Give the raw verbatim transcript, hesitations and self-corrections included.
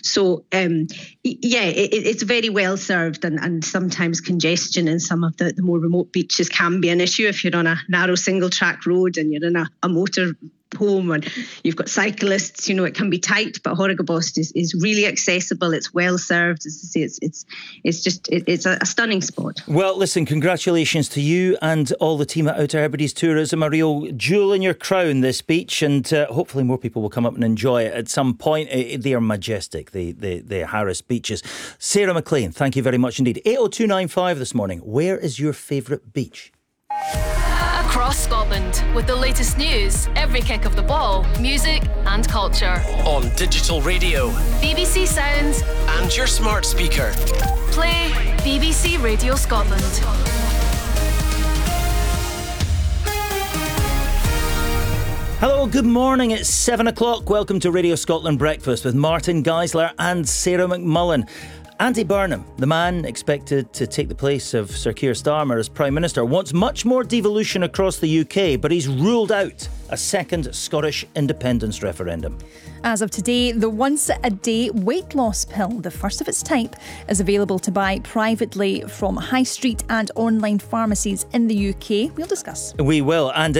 So um, yeah, it, it's very well served, and, and sometimes congestion in some of the, the more remote beaches can be an issue if you're on a narrow single track road and you're in a, a motor home and you've got cyclists. You know, it can be tight, but Horrigabost is, is really accessible. It's well served. As I say, it's it's it's just it, it's a, a stunning spot. Well, listen, congratulations to you and all the team at Outer Hebrides Tourism. A real jewel in your crown, this beach, and uh, hopefully more people will come up and enjoy it at some point. Uh, they are majestic, the, the the Harris beaches. Sarah McLean, thank you very much indeed. eight oh two nine five this morning. Where is your favourite beach? Across Scotland, with the latest news, every kick of the ball, music and culture. On digital radio, B B C Sounds and your smart speaker. Play B B C Radio Scotland. Hello, good morning. It's seven o'clock. Welcome to Radio Scotland Breakfast with Martin Geisler and Sarah McMullen. Andy Burnham, the man expected to take the place of Sir Keir Starmer as Prime Minister, wants much more devolution across the U K, but he's ruled out a second Scottish independence referendum. As of today, the once-a-day weight loss pill, the first of its type, is available to buy privately from high street and online pharmacies in the U K. We'll discuss. We will. And